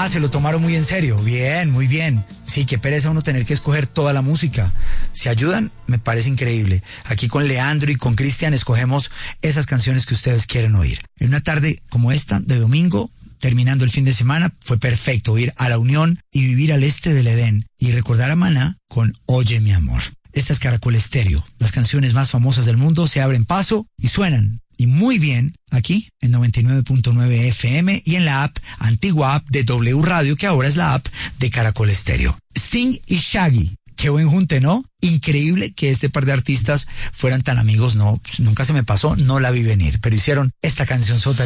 Ah, se lo tomaron muy en serio. Bien, muy bien. Sí, qué pereza uno tener que escoger toda la música. Si ayudan, me parece increíble. Aquí con Leandro y con Cristian escogemos esas canciones que ustedes quieren oír. En una tarde como esta, de domingo, terminando el fin de semana, fue perfecto ir a La Unión y vivir al este del Edén y recordar a Maná con Oye mi amor. Esta es Caracol Estéreo. Las canciones más famosas del mundo se abren paso y suenan. Y muy bien, aquí en 99.9 FM y en la antigua app de W Radio, que ahora es la app de Caracol Estéreo. Sting y Shaggy. Qué buen junte, ¿no? Increíble que este par de artistas fueran tan amigos, no, nunca se me pasó, no la vi venir, pero hicieron esta canción sota